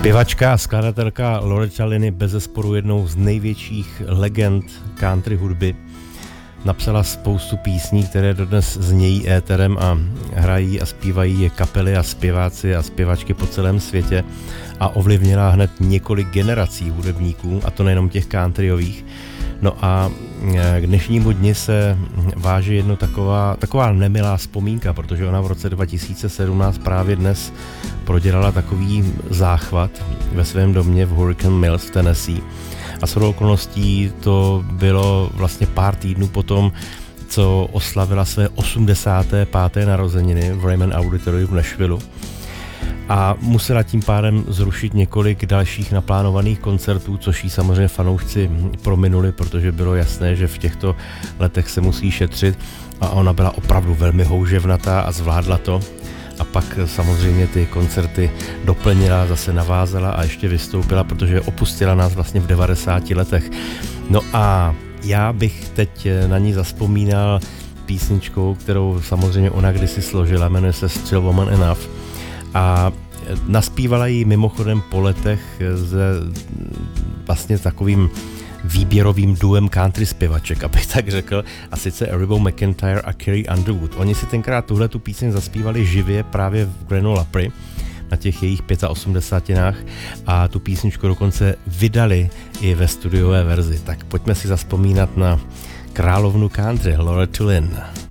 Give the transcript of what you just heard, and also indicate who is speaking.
Speaker 1: Zpěvačka a skladatelka Loretta Lynn je bezesporu jednou z největších legend country hudby. Napsala spoustu písní, které dodnes znějí éterem a hrají a zpívají je kapely a zpěváci a zpěvačky po celém světě a ovlivnila hned několik generací hudebníků, a to nejenom těch countryových. No a k dnešnímu dni se váže jedno taková nemilá vzpomínka, protože ona v roce 2017 právě dnes prodělala takový záchvat ve svém domě v Hurricane Mills v Tennessee. A shodou okolností to bylo vlastně pár týdnů potom, co oslavila své 85. narozeniny v Raymond Auditorium v Nashvilleu. A musela tím pádem zrušit několik dalších naplánovaných koncertů, což jí samozřejmě fanoušci prominuli, protože bylo jasné, že v těchto letech se musí šetřit, a ona byla opravdu velmi houževnatá a zvládla to. A pak samozřejmě ty koncerty doplnila, zase navázala a ještě vystoupila, protože opustila nás vlastně v 90 letech. No a já bych teď na ní zavzpomínal písničkou, kterou samozřejmě ona kdysi složila, jmenuje se Still Woman Enough. A naspívala ji mimochodem po letech s vlastně takovým výběrovým duem country zpěvaček, abych tak řekl, a sice Reba McEntire a Carrie Underwood. Oni si tenkrát tuhletu píseň zaspívali živě právě v Grand Ole Opry na těch jejich 85 a tu písničku dokonce vydali i ve studiové verzi. Tak pojďme si zavzpomínat na královnu country Loretta Lynn.